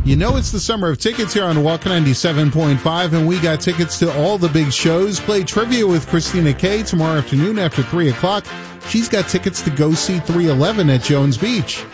You know it's the summer of tickets here on Walk 97.5, and we got tickets to all the big shows. Play trivia with Christina Kay tomorrow afternoon after 3 o'clock. She's got tickets to go see 311 at Jones Beach.